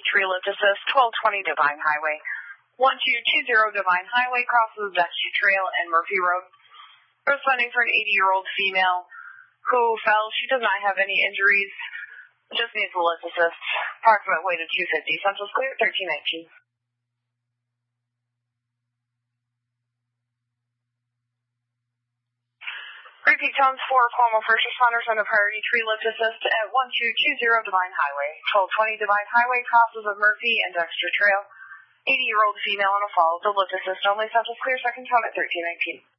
Tree Lift Assist, 1220 Divine Highway. 1220 Divine Highway crosses Dexter Trail and Murphy Road. Responding for an 80-year-old female who fell. She does not have any injuries. Just needs a lift assist. Approximate weight of 250. Central's clear, 1319. Repeat tones for Cuomo first responders on the priority tree lift assist at 1220 Divine Highway. 1220 Divine Highway crosses of Murphy and Dexter Trail. 80-year-old female on a fall. The lift assist only. Central's clear, second tone at 1319.